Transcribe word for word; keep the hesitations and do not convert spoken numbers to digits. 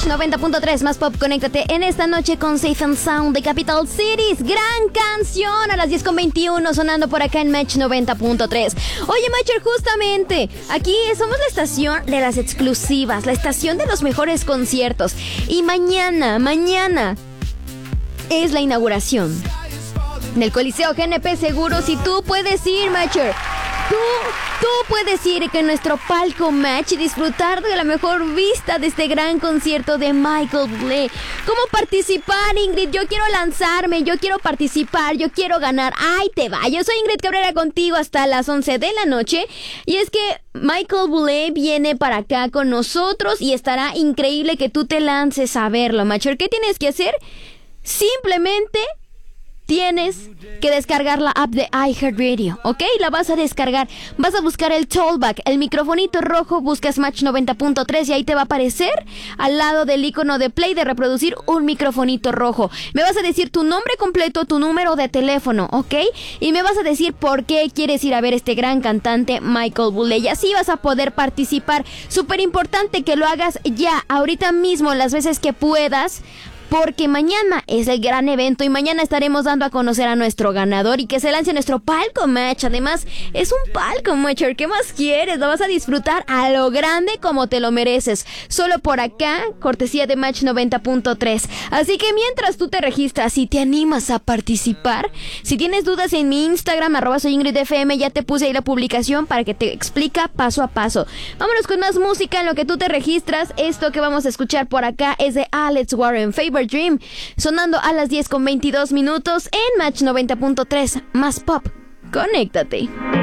noventa punto tres más pop, conéctate en esta noche con Safe and Sound de Capital Cities. Gran canción a las diez con veintiuno sonando por acá en Match noventa punto tres. Oye, Matcher, justamente aquí somos la estación de las exclusivas, la estación de los mejores conciertos. Y mañana, mañana es la inauguración del Coliseo G N P Seguros y tú puedes ir, Matcher. Tú, tú puedes ir en nuestro palco Match y disfrutar de la mejor vista de este gran concierto de Michael Bublé. ¿Cómo participar, Ingrid? Yo quiero lanzarme, yo quiero participar, yo quiero ganar. ¡Ay, te va! Yo soy Ingrid Cabrera contigo hasta las once de la noche. Y es que Michael Bublé viene para acá con nosotros y estará increíble que tú te lances a verlo, Matcher. ¿Qué tienes que hacer? Simplemente tienes que descargar la app de iHeartRadio, ¿ok? La vas a descargar, vas a buscar el Tollback, el microfonito rojo, buscas Match noventa punto tres y ahí te va a aparecer al lado del icono de play de reproducir un microfonito rojo. Me vas a decir tu nombre completo, tu número de teléfono, ¿ok? Y me vas a decir por qué quieres ir a ver este gran cantante Michael Bublé y así vas a poder participar. Súper importante que lo hagas ya, ahorita mismo, las veces que puedas, porque mañana es el gran evento y mañana estaremos dando a conocer a nuestro ganador y que se lance a nuestro palco Match. Además, es un palco, Matcher. ¿Qué más quieres? Lo vas a disfrutar a lo grande como te lo mereces. Solo por acá, cortesía de Match noventa punto tres. Así que mientras tú te registras y te animas a participar, si tienes dudas en mi Instagram, arroba soy Ingrid F M, ya te puse ahí la publicación para que te explica paso a paso. Vámonos con más música en lo que tú te registras. Esto que vamos a escuchar por acá es de Alex Warren, Favorite Dream, sonando a las diez con veintidós minutos en Match noventa punto tres más pop. Conéctate.